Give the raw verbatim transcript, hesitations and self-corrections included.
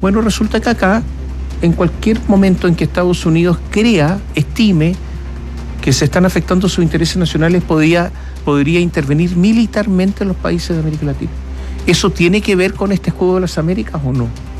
Bueno, resulta que acá, en cualquier momento en que Estados Unidos crea, estime que se están afectando sus intereses nacionales, podría, podría intervenir militarmente en los países de América Latina. ¿Eso tiene que ver con este escudo de las Américas o no?